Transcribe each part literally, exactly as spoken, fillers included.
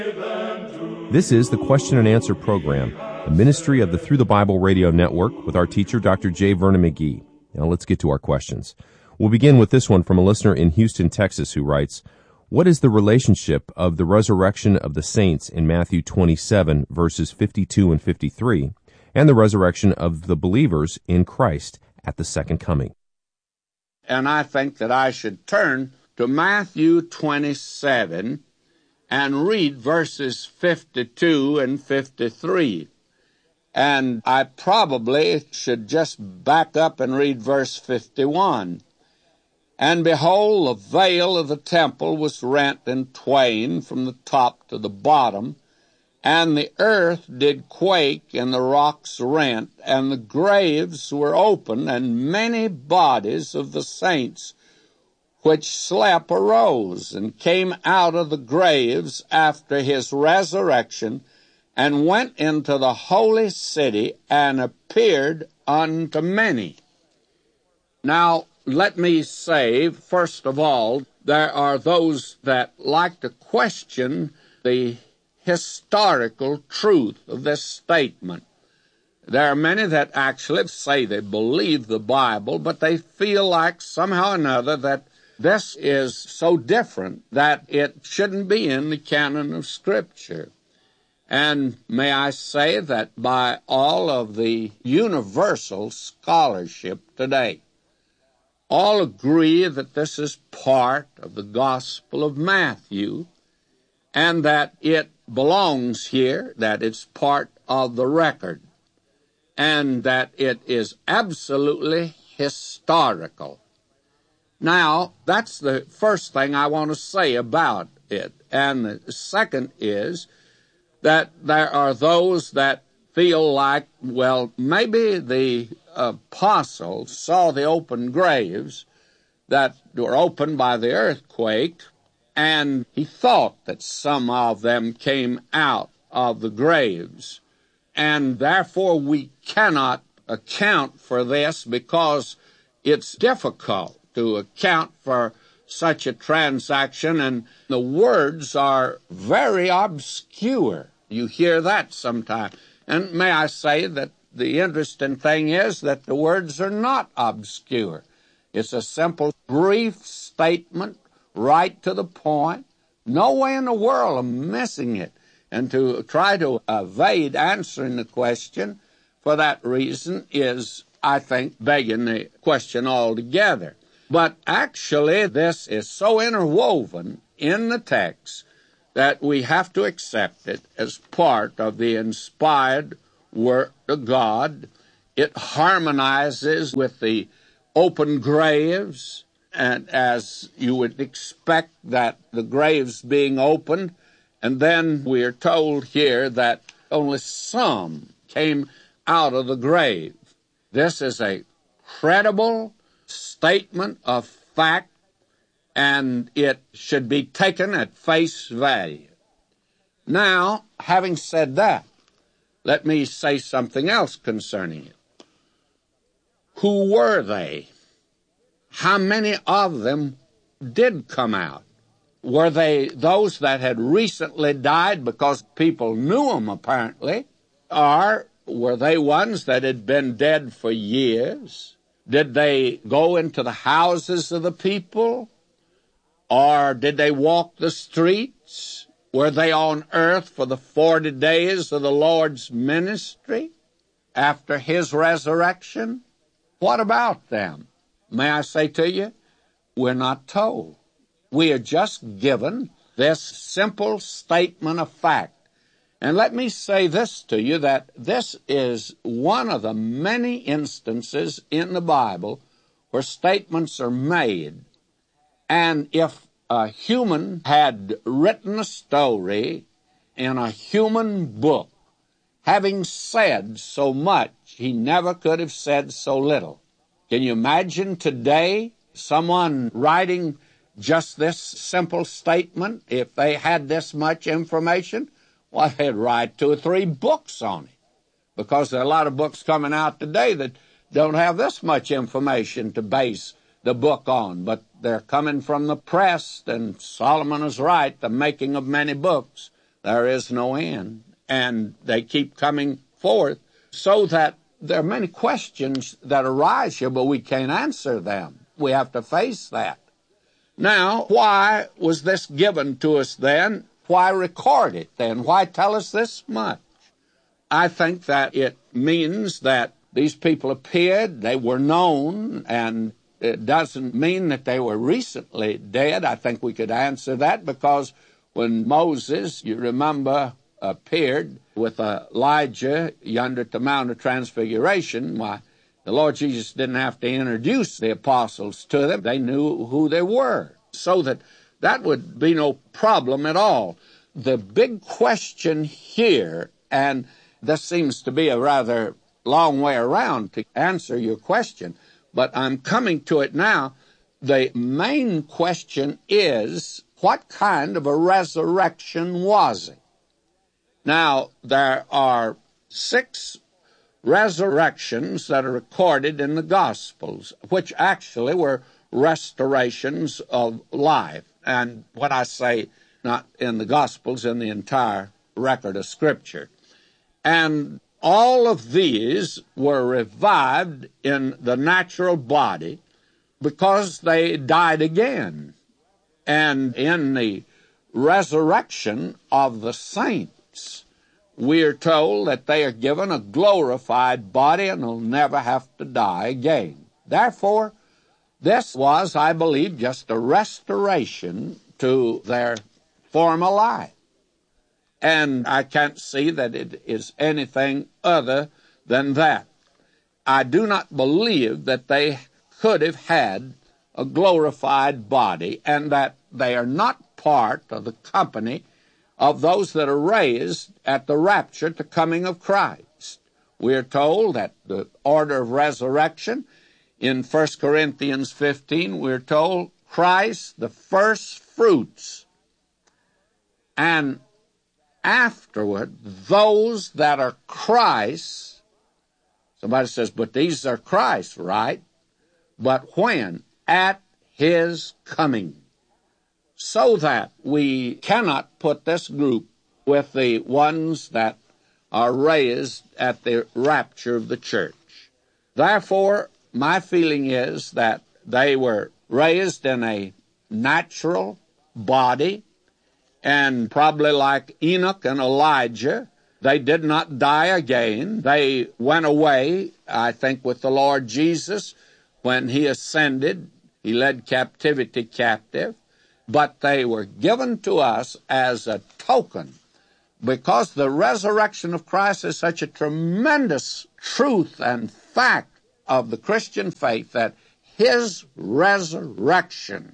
This is the Question and Answer program, a ministry of the Through the Bible Radio Network with our teacher, Doctor J. Vernon McGee. Now let's get to our questions. We'll begin with this one from a listener in Houston, Texas, who writes, what is the relationship of the resurrection of the saints in Matthew twenty-seven, verses fifty-two and fifty-three, and the resurrection of the believers in Christ at the second coming? And I think that I should turn to Matthew twenty-seven and read verses fifty-two and fifty-three. And I probably should just back up and read verse fifty-one. And behold, the veil of the temple was rent in twain from the top to the bottom, and the earth did quake, and the rocks rent, and the graves were open, and many bodies of the saints which slept arose, and came out of the graves after his resurrection, and went into the holy city, and appeared unto many. Now, let me say, first of all, there are those that like to question the historical truth of this statement. There are many that actually say they believe the Bible, but they feel like somehow or another that this is so different that it shouldn't be in the canon of Scripture. And may I say that by all of the universal scholarship today, all agree that this is part of the Gospel of Matthew, and that it belongs here, that it's part of the record, and that it is absolutely historical. Now, that's the first thing I want to say about it. And the second is that there are those that feel like, well, maybe the apostles saw the open graves that were opened by the earthquake, and he thought that some of them came out of the graves. And therefore we cannot account for this because it's difficult to account for such a transaction, and the words are very obscure. You hear that sometimes. And may I say that the interesting thing is that the words are not obscure. It's a simple, brief statement, right to the point. No way in the world of missing it. And to try to evade answering the question for that reason is, I think, begging the question altogether. But actually, this is so interwoven in the text that we have to accept it as part of the inspired Word of God. It harmonizes with the open graves, and as you would expect that the graves being opened, and then we are told here that only some came out of the grave. This is a credible statement of fact, and it should be taken at face value. Now, having said that, let me say something else concerning it. Who were they? How many of them did come out? Were they those that had recently died because people knew them, apparently? Or were they ones that had been dead for years? Did they go into the houses of the people? Or did they walk the streets? Were they on earth for the forty days of the Lord's ministry after his resurrection? What about them? May I say to you, we're not told. We are just given this simple statement of fact. And let me say this to you, that this is one of the many instances in the Bible where statements are made. And if a human had written a story in a human book, having said so much, he never could have said so little. Can you imagine today someone writing just this simple statement? If they had this much information, well, they'd write two or three books on it, because there are a lot of books coming out today that don't have this much information to base the book on, but they're coming from the press, and Solomon is right, the making of many books There is no end. And they keep coming forth, so that there are many questions that arise here, but we can't answer them. We have to face that. Now, why was this given to us then? Why record it then? Why tell us this much? I think that it means that these people appeared, they were known, and it doesn't mean that they were recently dead. I think we could answer that, because when Moses, you remember, appeared with Elijah yonder at the Mount of Transfiguration, why, the Lord Jesus didn't have to introduce the apostles to them. They knew who they were, so that that would be no problem at all. The big question here, and this seems to be a rather long way around to answer your question, but I'm coming to it now. The main question is, what kind of a resurrection was it? Now, there are six resurrections that are recorded in the Gospels, which actually were restorations of life. And when I say not in the Gospels, in the entire record of Scripture. And all of these were revived in the natural body because they died again. And in the resurrection of the saints, we are told that they are given a glorified body and will never have to die again. Therefore, this was, I believe, just a restoration to their former life. And I can't see that it is anything other than that. I do not believe that they could have had a glorified body, and that they are not part of the company of those that are raised at the rapture, the coming of Christ. We are told that the order of resurrection in First Corinthians fifteen, we're told Christ the first fruits, and afterward those that are Christ. Somebody says, but these are Christ, right? But when? At his coming. So that we cannot put this group with the ones that are raised at the rapture of the church. Therefore, my feeling is that they were raised in a natural body, and probably like Enoch and Elijah, they did not die again. They went away, I think, with the Lord Jesus. When he ascended, he led captivity captive. But they were given to us as a token, because the resurrection of Christ is such a tremendous truth and fact of the Christian faith, that his resurrection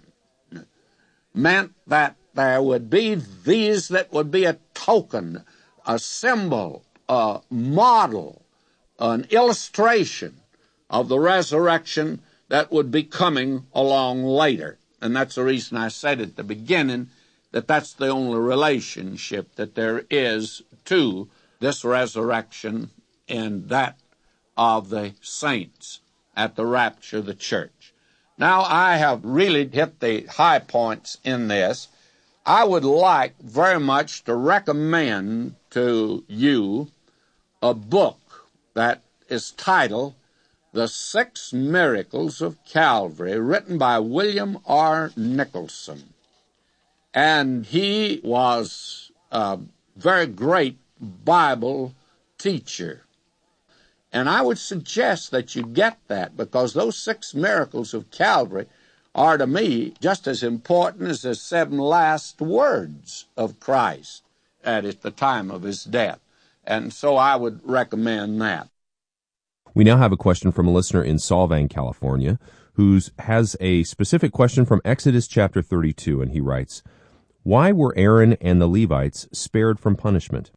meant that there would be these that would be a token, a symbol, a model, an illustration of the resurrection that would be coming along later. And that's the reason I said at the beginning that that's the only relationship that there is to this resurrection and that of the saints at the rapture of the church. Now, I have really hit the high points in this. I would like very much to recommend to you a book that is titled The Six Miracles of Calvary, written by William R. Nicholson. And he was a very great Bible teacher. And I would suggest that you get that, because those six miracles of Calvary are, to me, just as important as the seven last words of Christ at the time of his death. And so I would recommend that. We now have a question from a listener in Solvang, California, who has a specific question from Exodus chapter thirty-two, and he writes, why were Aaron and the Levites spared from punishment?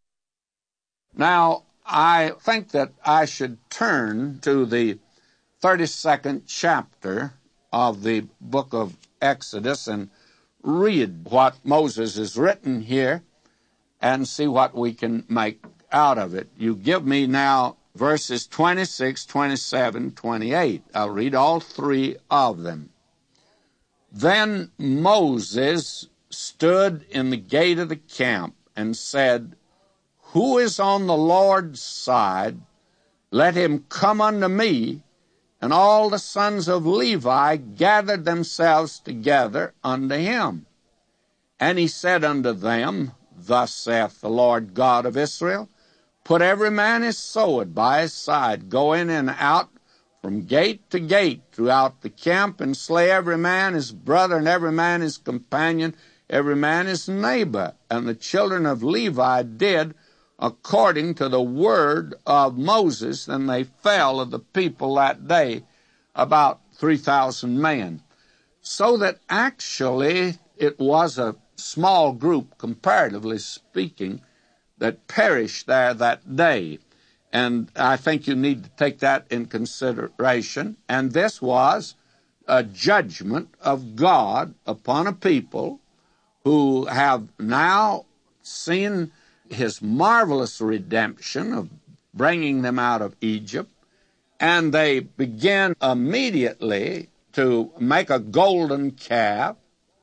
Now, I think that I should turn to the thirty-second chapter of the book of Exodus and read what Moses has written here and see what we can make out of it. You give me now verses twenty-six, twenty-seven, twenty-eight. I'll read all three of them. Then Moses stood in the gate of the camp and said, Who is on the Lord's side? Let him come unto me. And all the sons of Levi gathered themselves together unto him. And he said unto them, Thus saith the Lord God of Israel, Put every man his sword by his side, go in and out from gate to gate throughout the camp, and slay every man his brother, and every man his companion, every man his neighbor. And the children of Levi did according to the word of Moses, and they fell of the people that day about three thousand men. So that actually it was a small group, comparatively speaking, that perished there that day. And I think you need to take that in consideration. And this was a judgment of God upon a people who have now seen his marvelous redemption of bringing them out of Egypt, and they began immediately to make a golden calf,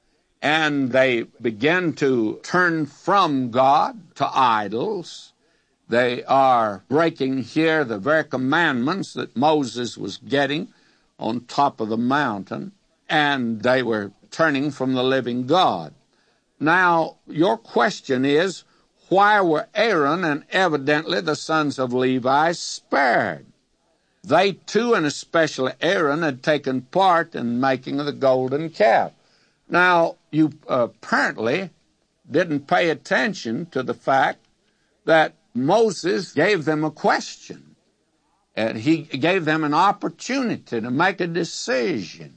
and they began to turn from God to idols. They are breaking here the very commandments that Moses was getting on top of the mountain, and they were turning from the living God. Now, your question is, why were Aaron and evidently the sons of Levi spared? They too, and especially Aaron, had taken part in making the golden calf. Now, you apparently didn't pay attention to the fact that Moses gave them a question, and he gave them an opportunity to make a decision,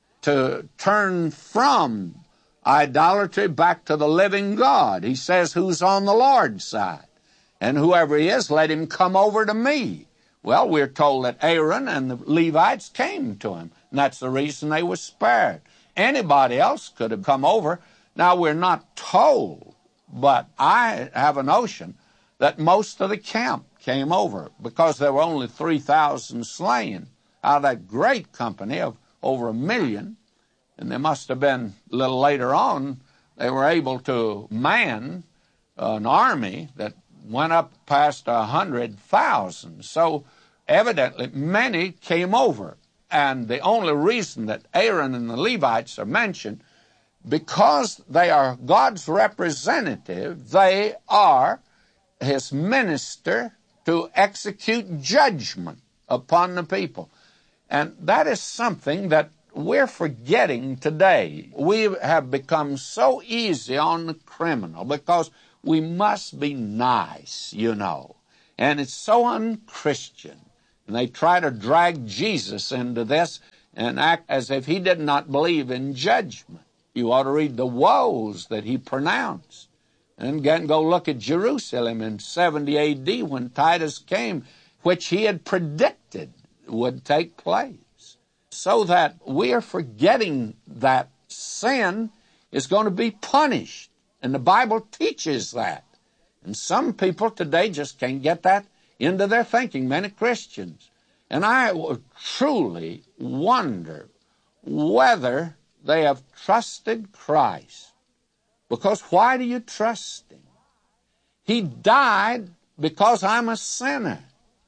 to turn from idolatry back to the living God. He says, who's on the Lord's side? And whoever he is, let him come over to me. Well, we're told that Aaron and the Levites came to him, and that's the reason they were spared. Anybody else could have come over. Now, we're not told, but I have a notion that most of the camp came over because there were only three thousand slain out of that great company of over a million. And there must have been, a little later on, they were able to man an army that went up past a hundred thousand. So evidently many came over. And the only reason that Aaron and the Levites are mentioned, because they are God's representative, they are his minister to execute judgment upon the people. And that is something that we're forgetting today. We have become so easy on the criminal because we must be nice, you know. And it's so unchristian. And they try to drag Jesus into this and act as if he did not believe in judgment. You ought to read the woes that he pronounced. And again, go look at Jerusalem in seventy A D when Titus came, which he had predicted would take place. So that we are forgetting that sin is going to be punished. And the Bible teaches that. And some people today just can't get that into their thinking, many Christians. And I truly wonder whether they have trusted Christ. Because why do you trust him? He died because I'm a sinner.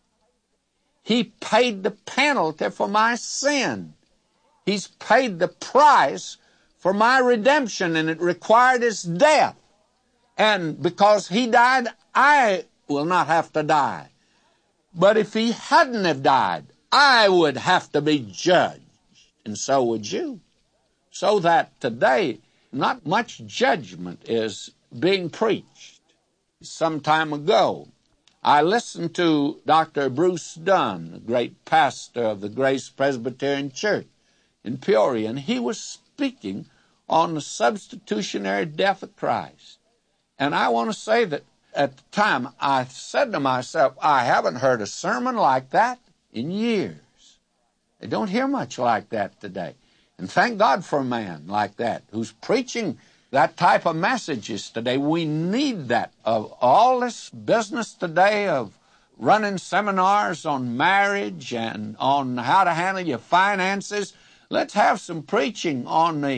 He paid the penalty for my sin. He's paid the price for my redemption, and it required his death. And because he died, I will not have to die. But if he hadn't have died, I would have to be judged, and so would you. So that today, not much judgment is being preached. Some time ago, I listened to Doctor Bruce Dunn, the great pastor of the Grace Presbyterian Church in Peoria, and he was speaking on the substitutionary death of Christ. And I want to say that at the time, I said to myself, I haven't heard a sermon like that in years. I don't hear much like that today. And thank God for a man like that who's preaching that type of messages today. We need that. Of all this business today of running seminars on marriage and on how to handle your finances, let's have some preaching on the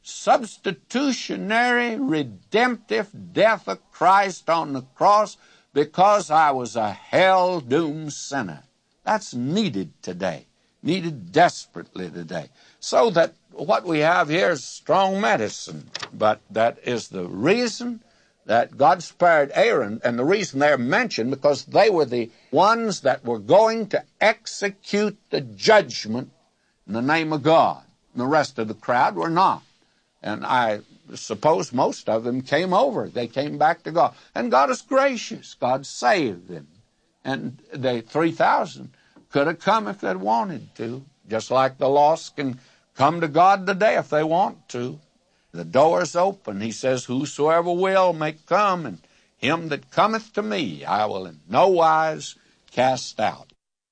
substitutionary, redemptive death of Christ on the cross because I was a hell-doomed sinner. That's needed today, needed desperately today. So that what we have here is strong medicine, but that is the reason that God spared Aaron, and the reason they're mentioned because they were the ones that were going to execute the judgment in the name of God. And the rest of the crowd were not. And I suppose most of them came over. They came back to God. And God is gracious. God saved them. And the three thousand could have come if they'd wanted to, just like the lost can come to God today if they want to. The door is open. He says, whosoever will may come, and him that cometh to me I will in no wise cast out.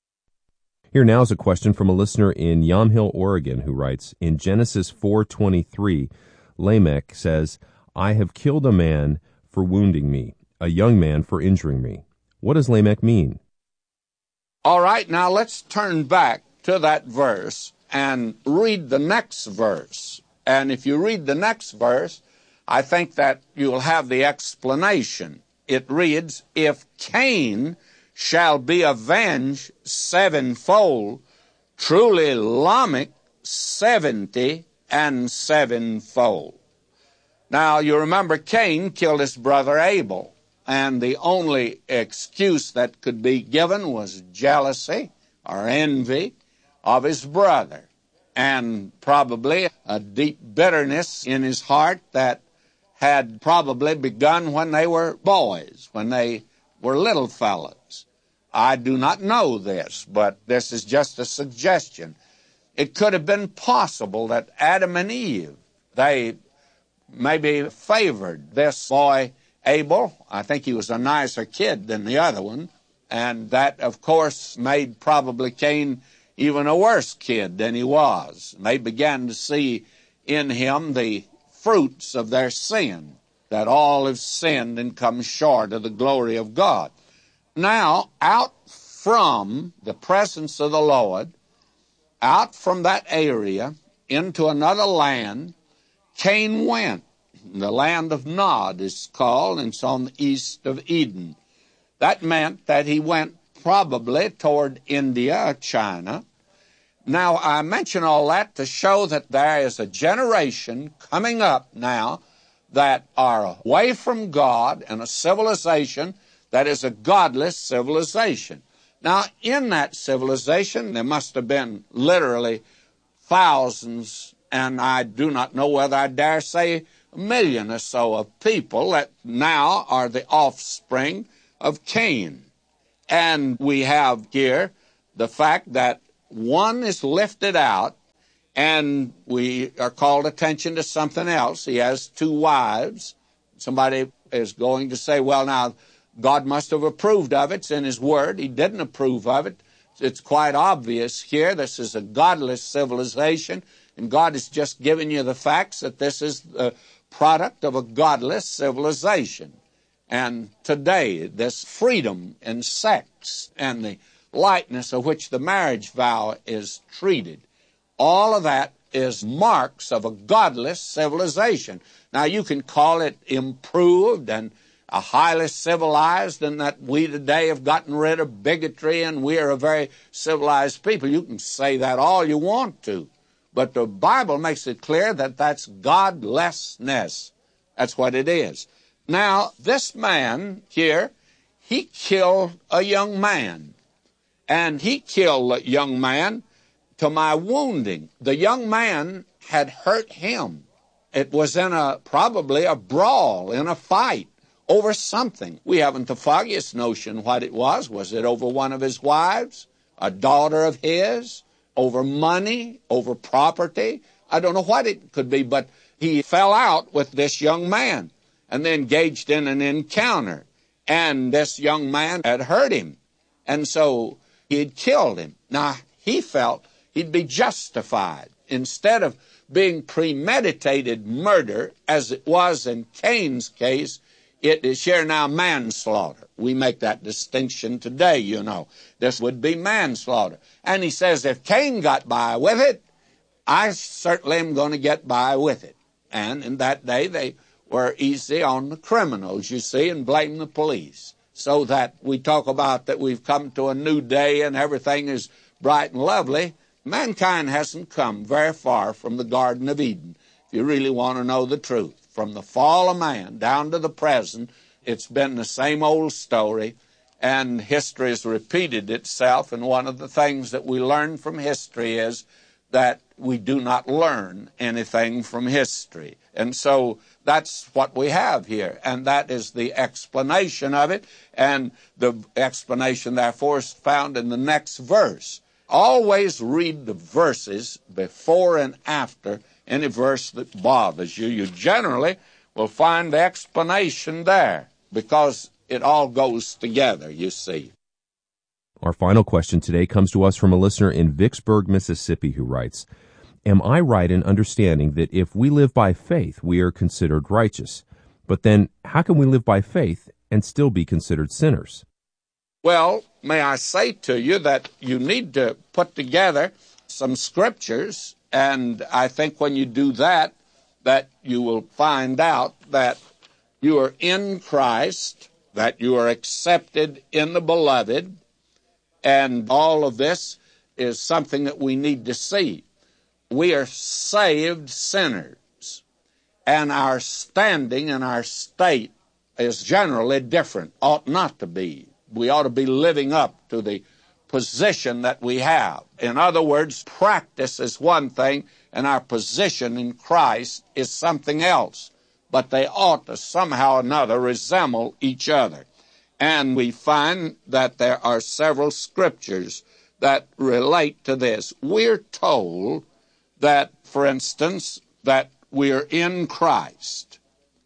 Here now is a question from a listener in Yamhill, Oregon, who writes, in Genesis four twenty-three, Lamech says, I have killed a man for wounding me, a young man for injuring me. What does Lamech mean? All right, now let's turn back to that verse and read the next verse. And if you read the next verse, I think that you'll have the explanation. It reads, if Cain shall be avenged sevenfold, truly Lamech seventy and sevenfold. Now, you remember Cain killed his brother Abel, and the only excuse that could be given was jealousy or envy of his brother, and probably a deep bitterness in his heart that had probably begun when they were boys, when they were little fellows. I do not know this, but this is just a suggestion. It could have been possible that Adam and Eve, they maybe favored this boy Abel. I think he was a nicer kid than the other one, and that, of course, made probably Cain even a worse kid than he was. And they began to see in him the fruits of their sin, that all have sinned and come short of the glory of God. Now, out from the presence of the Lord, out from that area into another land, Cain went. The land of Nod is called, and it's on the east of Eden. That meant that he went probably toward India or China. Now, I mention all that to show that there is a generation coming up now that are away from God and a civilization that is a godless civilization. Now, in that civilization, there must have been literally thousands, and I do not know whether I dare say a million or so of people that now are the offspring of Cain. And we have here the fact that one is lifted out, and we are called attention to something else. He has two wives. Somebody is going to say, well, now, God must have approved of it. It's in His Word. He didn't approve of it. It's quite obvious here. This is a godless civilization, and God is just giving you the facts that this is the product of a godless civilization. And today, this freedom in sex and the lightness of which the marriage vow is treated, all of that is marks of a godless civilization. Now, you can call it improved and a highly civilized, and that we today have gotten rid of bigotry and we are a very civilized people. You can say that all you want to, but the Bible makes it clear that that's godlessness. That's what it is. Now, this man here, he killed a young man. And he killed the young man to my wounding. The young man had hurt him. It was in a probably a brawl, in a fight, over something. We haven't the foggiest notion what it was. Was it over one of his wives, a daughter of his, over money, over property? I don't know what it could be, but he fell out with this young man and they engaged in an encounter. And this young man had hurt him. And so he had killed him. Now, he felt he'd be justified. Instead of being premeditated murder, as it was in Cain's case, it is here now manslaughter. We make that distinction today, you know. This would be manslaughter. And he says, if Cain got by with it, I certainly am going to get by with it. And in that day, they were easy on the criminals, you see, and blame the police. So that we talk about that we've come to a new day and everything is bright and lovely. Mankind hasn't come very far from the Garden of Eden, if you really want to know the truth. From the fall of man down to the present, it's been the same old story, and history has repeated itself. And one of the things that we learn from history is that we do not learn anything from history. And so that's what we have here, and that is the explanation of it. And the explanation, therefore, is found in the next verse. Always read the verses before and after any verse that bothers you. You generally will find the explanation there, because it all goes together, you see. Our final question today comes to us from a listener in Vicksburg, Mississippi, who writes, "Am I right in understanding that if we live by faith, we are considered righteous? But then, how can we live by faith and still be considered sinners?" Well, may I say to you that you need to put together some scriptures, and I think when you do that, that you will find out that you are in Christ, that you are accepted in the Beloved, and all of this is something that we need to see. We are saved sinners, and our standing and our state is generally different, ought not to be. We ought to be living up to the position that we have. In other words, practice is one thing, and our position in Christ is something else. But they ought to somehow or another resemble each other. And we find that there are several scriptures that relate to this. We're told that, for instance, that we're in Christ,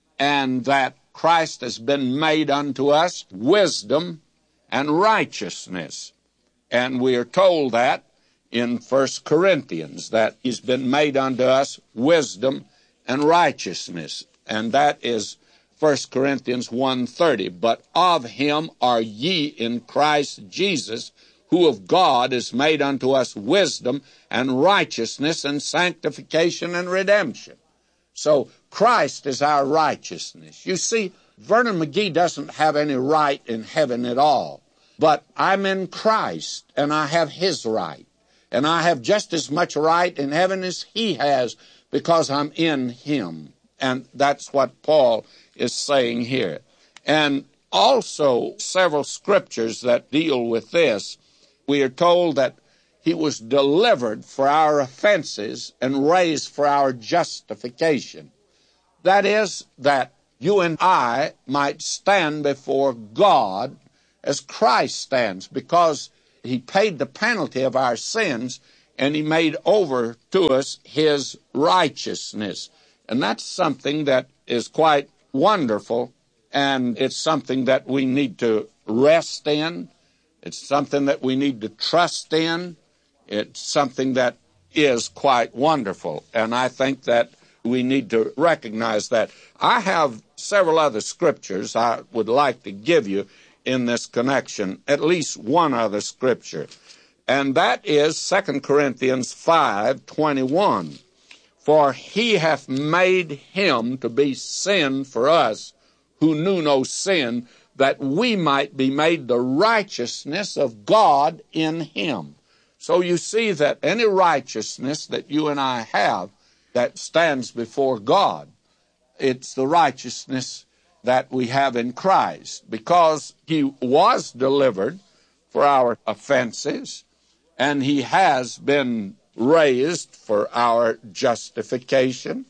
and that Christ has been made unto us wisdom and righteousness. And we are told that in First Corinthians, that he's been made unto us wisdom and righteousness. And that is First Corinthians one thirty. "But of him are ye in Christ Jesus, who of God is made unto us wisdom and righteousness and sanctification and redemption." So Christ is our righteousness. You see, Vernon McGee doesn't have any right in heaven at all. But I'm in Christ, and I have his right. And I have just as much right in heaven as he has, because I'm in him. And that's what Paul is saying here. And also several scriptures that deal with this. We are told that he was delivered for our offenses and raised for our justification. That is, that you and I might stand before God as Christ stands, because he paid the penalty of our sins, and he made over to us his righteousness. And that's something that is quite wonderful, and it's something that we need to rest in. It's something that we need to trust in. It's something that is quite wonderful, and I think that we need to recognize that. I have several other scriptures I would like to give you in this connection, at least one other scripture, and that is Second Corinthians five twenty-one. "For he hath made him to be sin for us, who knew no sin, that we might be made the righteousness of God in him." So you see that any righteousness that you and I have that stands before God, it's the righteousness that we have in Christ, because he was delivered for our offenses, and he has been raised for our justification,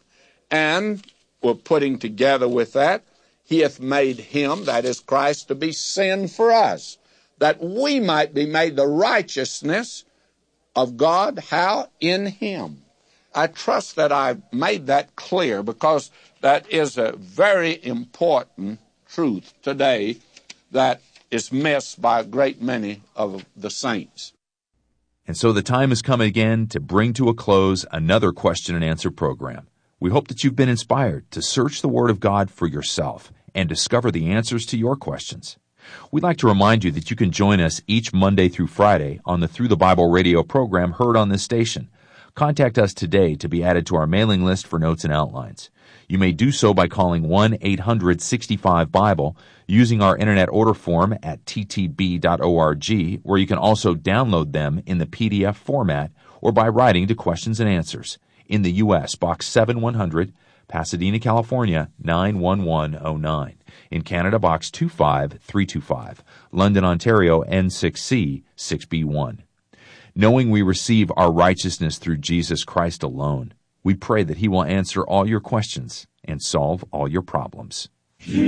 and we're putting together with that, he hath made him, that is Christ, to be sin for us, that we might be made the righteousness of God. How? In him. I trust that I've made that clear, because that is a very important truth today that is missed by a great many of the saints. And so the time has come again to bring to a close another question and answer program. We hope that you've been inspired to search the Word of God for yourself and discover the answers to your questions. We'd like to remind you that you can join us each Monday through Friday on the Through the Bible radio program heard on this station. Contact us today to be added to our mailing list for notes and outlines. You may do so by calling one eight hundred sixty-five Bible, using our internet order form at t t b dot org, where you can also download them in the P D F format, or by writing to Questions and Answers. In the U S, Box seven one hundred, Pasadena, California, nine one one oh nine. In Canada, Box two five three two five. London, Ontario, N six C six B one. Knowing we receive our righteousness through Jesus Christ alone, we pray that He will answer all your questions and solve all your problems.